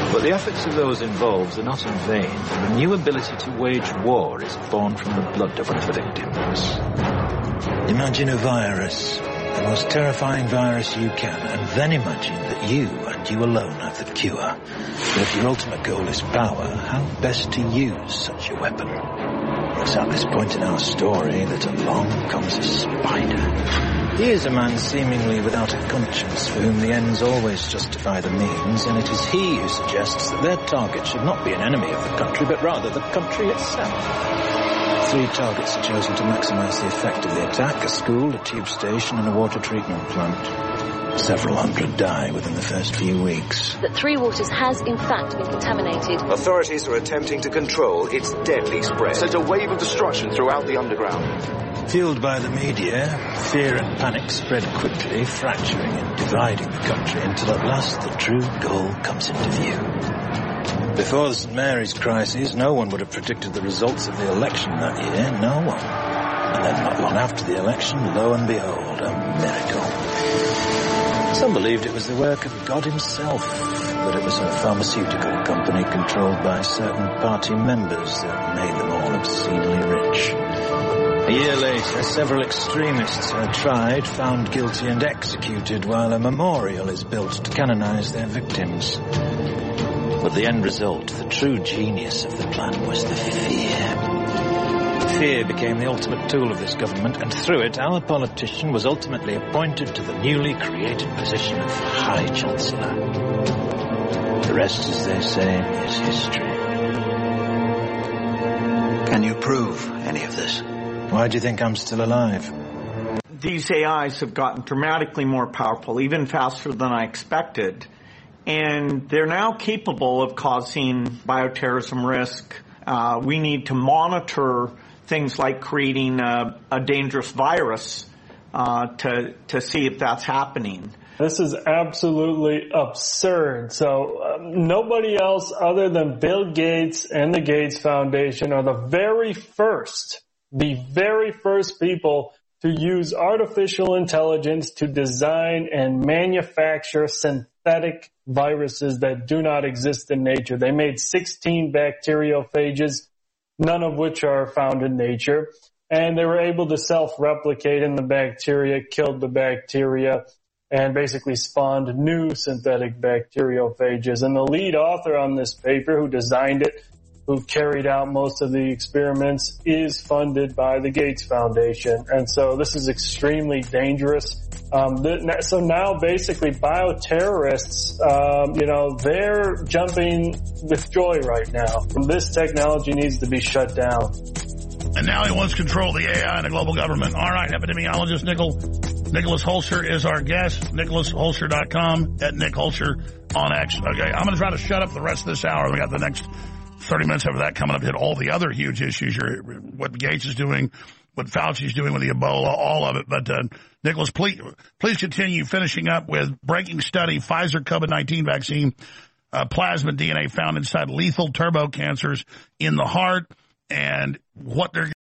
But the efforts of those involved are not in vain, and the new ability to wage war is born from the blood of one of the victims. Imagine a virus, the most terrifying virus you can, and then imagine that you and you alone have the cure. But if your ultimate goal is power, how best to use such a weapon? It's at this point in our story that along comes a spider. He is a man seemingly without a conscience, for whom the ends always justify the means, and it is he who suggests that their target should not be an enemy of the country, but rather the country itself. 3 targets are chosen to maximize the effect of the attack: a school, a tube station, and a water treatment plant. Several hundred die within the first few weeks. That Three Waters has, in fact, been contaminated. Authorities are attempting to control its deadly spread. Sent a wave of destruction throughout the underground. Fueled by the media, fear and panic spread quickly, fracturing and dividing the country until at last the true goal comes into view. Before the St. Mary's crisis, no one would have predicted the results of the election that year, no one. And then not long after the election, lo and behold, a miracle. Some believed it was the work of God himself, but it was a pharmaceutical company controlled by certain party members that made them all obscenely rich. A year later, several extremists are tried, found guilty and executed, while a memorial is built to canonize their victims. But the end result, the true genius of the plan, was the fear. Fear became the ultimate tool of this government, and through it, our politician was ultimately appointed to the newly created position of High Chancellor. The rest, as they say, is history. Can you prove any of this? Why do you think I'm still alive? These AIs have gotten dramatically more powerful, even faster than I expected. And they're now capable of causing bioterrorism risk. We need to monitor things like creating a dangerous virus to see if that's happening. This is absolutely absurd. So nobody else other than Bill Gates and the Gates Foundation are the very first people to use artificial intelligence to design and manufacture synthetic viruses that do not exist in nature. They made 16 bacteriophages, none of which are found in nature. And they were able to self-replicate in the bacteria, killed the bacteria, and basically spawned new synthetic bacteriophages. And the lead author on this paper, who designed it, who carried out most of the experiments, is funded by the Gates Foundation. And so this is extremely dangerous. So now basically bioterrorists, they're jumping with joy right now. This technology needs to be shut down. And now he wants control of the AI and the global government. All right, epidemiologist Nicholas Hulscher is our guest. NicholasHulscher.com, at Nick Hulscher on X. Okay, I'm going to try to shut up the rest of this hour. We got the next 30 minutes after that coming up, hit all the other huge issues, what Gates is doing, what Fauci's doing with the Ebola, all of it. But, Nicholas, please continue finishing up with breaking study, Pfizer COVID-19 vaccine, plasmid DNA found inside lethal turbo cancers in the heart, and what they're